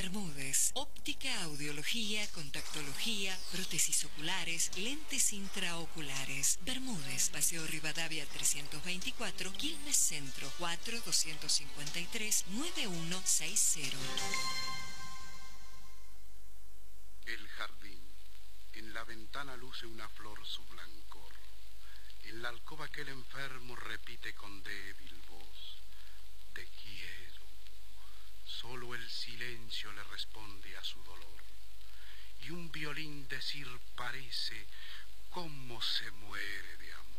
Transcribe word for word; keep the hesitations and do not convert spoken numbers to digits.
Bermúdez. Óptica, audiología, contactología, prótesis oculares, lentes intraoculares. Bermúdez, Paseo Rivadavia trescientos veinticuatro, Quilmes Centro, cuatro doscientos cincuenta y tres, nueve uno seis cero. El jardín. En la ventana luce una flor su blancor. En la alcoba aquel enfermo repite con débil voz: te quiero. Solo el silencio le responde a su dolor. Y un violín decir parece: cómo se muere de amor.